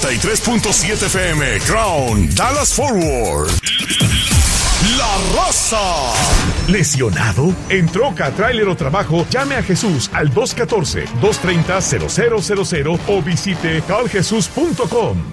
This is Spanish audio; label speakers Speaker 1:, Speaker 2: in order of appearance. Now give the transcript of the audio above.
Speaker 1: 93.7 FM, Crown, Dallas Forward. La Raza.
Speaker 2: ¿Lesionado? ¿En troca, tráiler o trabajo? Llame a Jesús al 214-230-0000 o visite carljesus.com.